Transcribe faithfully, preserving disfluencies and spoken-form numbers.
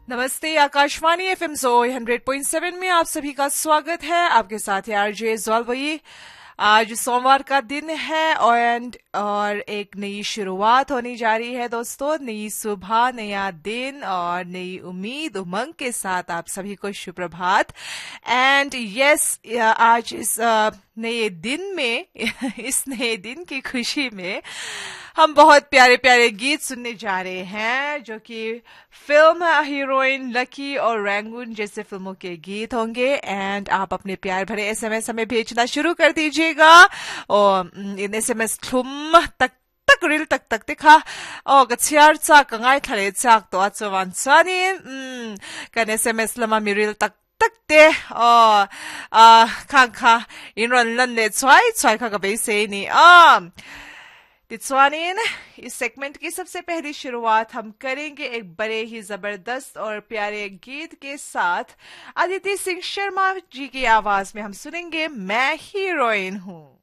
नमस्ते। आकाशवाणी एफएम सोई hundred point seven में आप सभी का स्वागत है। आपके साथ है आरजे ज्वालवई। आज सोमवार का दिन है और और एक नई शुरुआत होने जा रही है दोस्तों। नई सुबह, नया दिन और नई उम्मीद उमंग के साथ आप सभी को सुप्रभात। एंड यस, आज इस नए दिन में इस नए दिन की खुशी में हम बहुत प्यारे प्यारे गीत सुनने जा रहे हैं, जो कि फिल्म हीरोइन लकी और रैंगून जैसे फिल्मों के गीत होंगे। एंड आप अपने प्यार भरे एसएमएस हमें भेजना शुरू कर दीजिएगा। और इन एसएमएस थुम तक तक रील तक तक देखा और गचियार चा कंगाई थले चाक तो अचवान चानी कन एसएमएस लमा मी रील तक तकते और आ खा खा इनरन लन्ने चुाई चुाई खा कबे से नहीं आ तिचवानीन। इस सेगमेंट की सबसे पहली शुरुआत हम करेंगे एक बड़े ही जबरदस्त और प्यारे गीत के साथ। अदिति सिंह शर्मा जी की आवाज में हम सुनेंगे मैं हीरोइन हूँ।